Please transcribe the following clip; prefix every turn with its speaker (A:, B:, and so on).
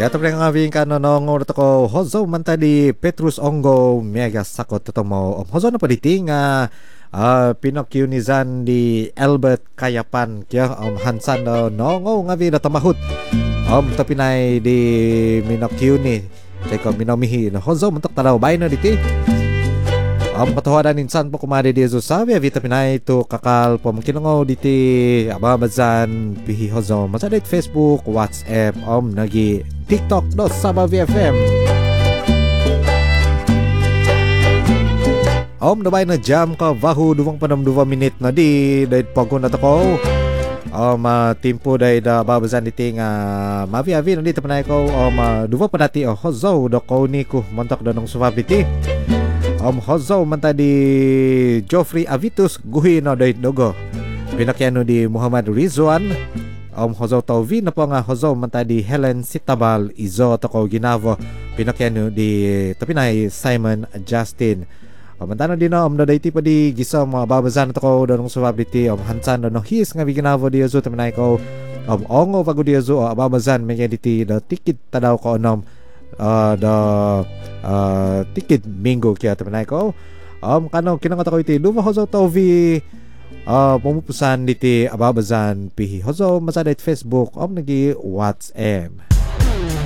A: Ya tapi nga ka no ngor to ko hozo man tadi Petrus Onggo mega sakot to mo hozo na paditing Pinocchio ni Zan di Albert Kayapan kya Hansan no ngo nga vi na tamahut tapi nai di Pinocchio ni teko minomihi no hozo mentok taraw bay no diti patawadan insan po kumari di Zusawi vita pinay to kakal po mungkin diti ababazan pihi hozo masadit Facebook WhatsApp nagi TikTok do Sabah VFM dabay na jam ka vahu 22 minit na di dahil pagkun na to ko timpo dahil da babazan diti nga mavi-avi na dito panay ko duwa pa dati hozo do ko ni ko montok do nung suvabiti hozo man tadi Joffrey Avitus guhi no dahil dogo pinakyano di Muhammad Rizwan hozo tawvi na po nga hozo man tadi Helen Sitabal izo to ko ginavo pinakyano di tapinay Simon Justin mantano din no do dayti pa di gisa mga babazan to ko do nung suvabiti hansan no his nga ginavo di azo tapinay ko ongo pagod di azo babazan may diti do tikit tadaw ko onom ticket bingo kaya tamanay ko kano kinangat ako iti luma hozo tawvi pumupusan diti ababazan pihi hozo masadait Facebook nagi WhatsApp